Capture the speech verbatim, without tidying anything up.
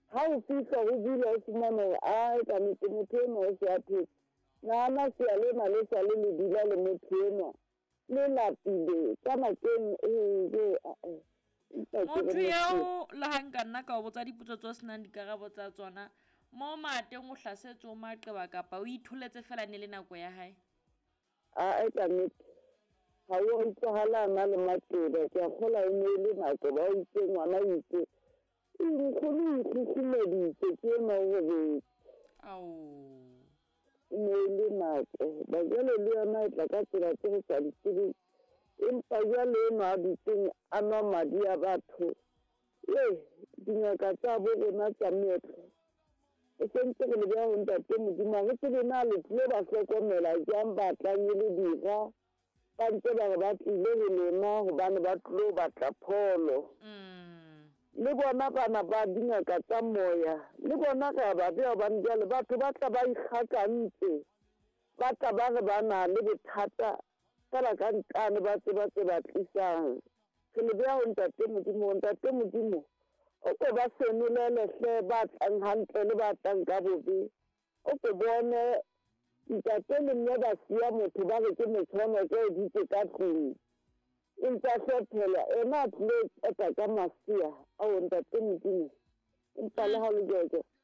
ha o fihla go dula o fumana gore a ka nnete motho eno o se a phetse nana sea lena le sa le le dula le motho eno le lapile ka nakeng motho eo le ha nka nna ka o botsa dipotso tse o senang dikarabo tsa tsona mo mateng o hlasetse o maqeba kapa o itholetse fela ne le nako ya hae a e ka nnete ha o itsahalana le maqeba ke a kgola e ne le nako ba o itse ngwana o itse nkgono o ikgusumeditse ke ena o robetse ao ne le nako ba jalo le yona e tla ka tsela tse go sa di empa jalo eno a ditseng a nwa madi a batho ye dingaka tsa bo rona tsa meetlo e sentse go le bja go ntate modimo go tsebe na le tlile ba hlokomela jang ba tlang le dira ba ntse ba re ba tlile go lena gobane ba tlilo batla pholo le bona bana ba dingaka tsa moya le bona ga ba bea bane jale batho ba tla ba ikgakantse ba tla ba re ba na le bothata fela ka nkane ba tse ba tse ba tlisang ke le bea go ntate modimo ntate modimo o ko ba senolelehle ba tlang hantle le ba tlang ka bobe o ko bone ntate le mme ba sia motho ba re ke motshwana ke o ditse ka tlung empa hlophela ena tlile eta ka masia ao ntate modimo empa le ha le jeke